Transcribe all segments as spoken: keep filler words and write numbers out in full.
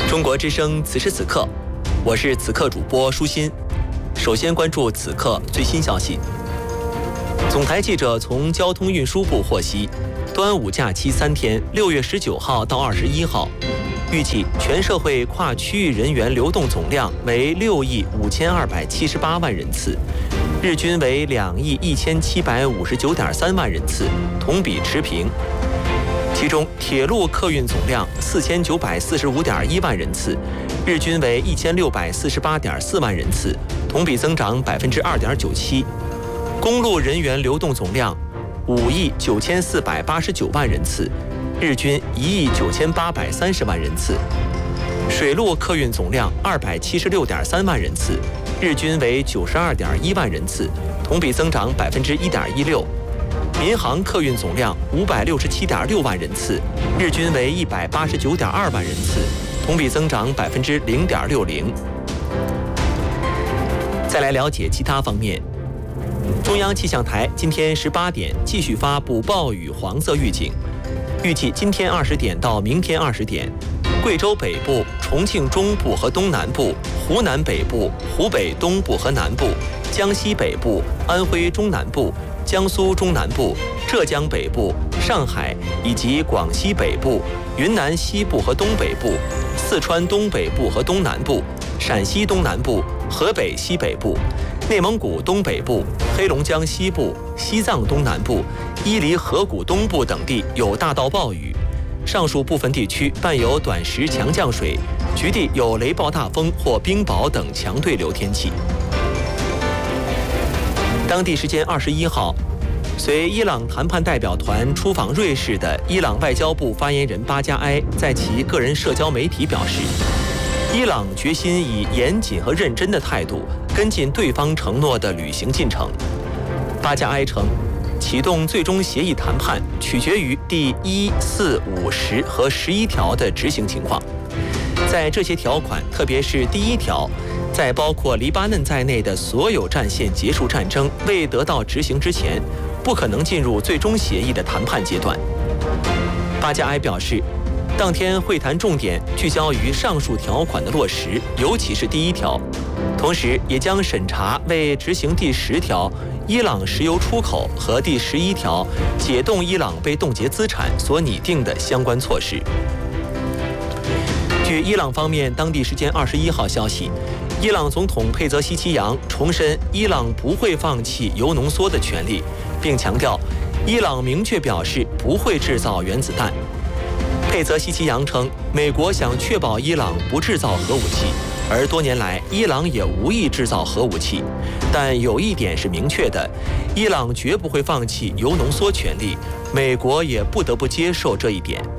中国之声此时此刻，我是此刻主播舒心。首先关注此刻最新消息。总台记者从交通运输部获悉，端午假期三天，六月十九号到二十一号，预计全社会跨区域人员流动总量为六亿五千二百七十八万人次，日均为两亿一千七百五十九点三万人次，同比持平。其中，铁路客运总量四千九百四十五点一万人次，日均为一千六百四十八点四万人次，同比增长百分之二点九七。公路人员流动总量五亿九千四百八十九万人次，日均一亿九千八百三十万人次。水路客运总量二百七十六点三万人次，日均为九十二点一万人次，同比增长百分之一点一六。民航客运总量五百六十七点六万人次，日均为一百八十九点二万人次，同比增长百分之零点六零。再来了解其他方面。中央气象台今天十八点继续发布暴雨黄色预警，预计今天二十点到明天二十点，贵州北部、重庆中部和东南部、湖南北部、湖北东部和南部、江西北部、安徽中南部、江苏中南部、浙江北部、上海以及广西北部、云南西部和东北部、四川东北部和东南部、陕西东南部、河北西北部、内蒙古东北部、黑龙江西部、西藏东南部、伊犁河谷东部等地有大到暴雨，上述部分地区伴有短时强降水，局地有雷暴大风或冰雹等强对流天气。当地时间二十一号，随伊朗谈判代表团出访瑞士的伊朗外交部发言人巴加埃在其个人社交媒体表示，伊朗决心以严谨和认真的态度跟进对方承诺的履行进程。巴加埃称，启动最终协议谈判取决于第一、四、五、十和十一条的执行情况。在这些条款，特别是第一条，在包括黎巴嫩在内的所有战线结束战争未得到执行之前，不可能进入最终协议的谈判阶段。巴加埃表示，当天会谈重点聚焦于上述条款的落实，尤其是第一条，同时也将审查为执行第十条伊朗石油出口和第十一条解冻伊朗被冻结资产所拟定的相关措施。据伊朗方面当地时间二十一号消息，伊朗总统佩泽西奇扬重申伊朗不会放弃铀浓缩的权利，并强调伊朗明确表示不会制造原子弹。佩泽西奇扬称，美国想确保伊朗不制造核武器，而多年来伊朗也无意制造核武器，但有一点是明确的，伊朗绝不会放弃铀浓缩权利，美国也不得不接受这一点。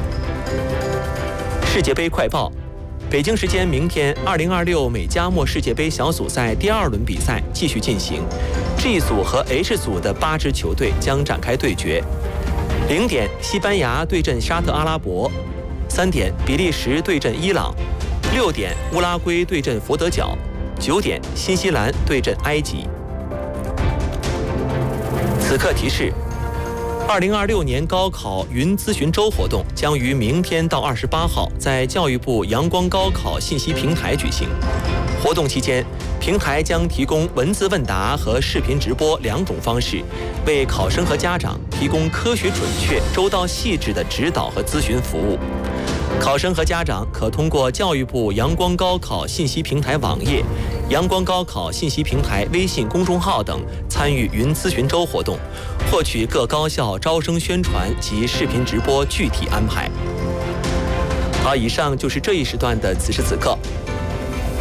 世界杯快报，北京时间明天，二零二六美加墨世界杯小组赛第二轮比赛继续进行 ，G 组和 H 组的八支球队将展开对决。零点，西班牙对阵沙特阿拉伯；三点，比利时对阵伊朗；六点，乌拉圭对阵佛得角；九点，新西兰对阵埃及。此刻提示：二零二六年高考云咨询周活动将于明天到二十八号在教育部阳光高考信息平台举行。活动期间，平台将提供文字问答和视频直播两种方式，为考生和家长提供科学准确、周到细致的指导和咨询服务。考生和家长可通过教育部阳光高考信息平台网页、阳光高考信息平台微信公众号等参与云咨询周活动，获取各高校招生宣传及视频直播具体安排。好，以上就是这一时段的此时此刻。